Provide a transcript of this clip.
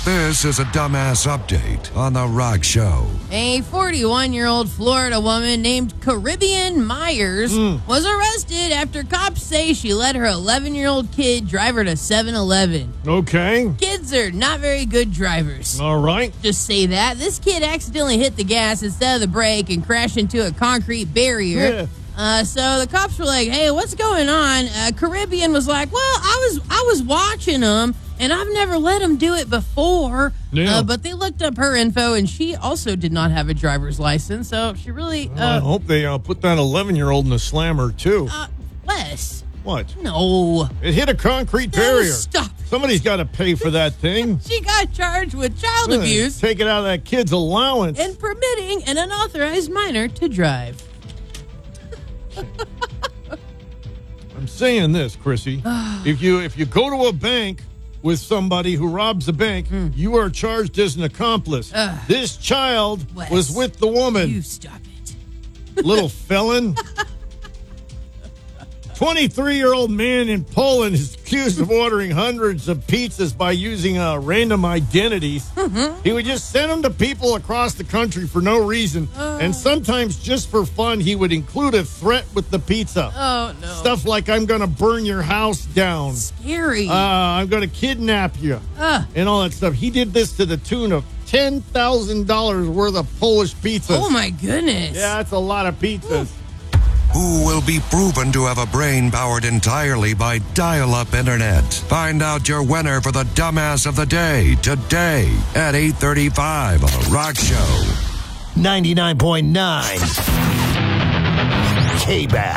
This is a dumbass update on The Rock Show. A 41-year-old Florida woman named Caribbean Myers was arrested after cops say she let her 11-year-old kid drive her to 7-Eleven. Okay. Kids are not very good drivers. All right. Just say that. This kid accidentally hit the gas instead of the brake and crashed into a concrete barrier. So the cops were like, hey, what's going on? Caribbean was like, well, I was watching them, and I've never let them do it before. Yeah. But they looked up her info, and she also did not have a driver's license. So she really... I hope they put that 11-year-old in the slammer, too. Wes. What? No. It hit a concrete barrier. Stop. Somebody's got to pay for that thing. She got charged with child abuse Take it out of that kid's allowance. and permitting an unauthorized minor to drive. I'm saying this, Chrissy. if you go to a bank with somebody who robs a bank, you are charged as an accomplice. This child Wes, was with the woman. You stop it. Little felon. 23-year-old man in Poland is accused of ordering hundreds of pizzas by using random identities. He would just send them to people across the country for no reason. And sometimes just for fun, he would include a threat with the pizza. Oh, no. Stuff like, I'm going to burn your house down. Scary. I'm going to kidnap you. And all that stuff. He did this to the tune of $10,000 worth of Polish pizzas. Oh, my goodness. Yeah, that's a lot of pizzas. Who will be proven to have a brain powered entirely by dial-up internet? Find out your winner for the Dumbass of the Day today at 8:35 on The Rock Show. 99.9 K-Back.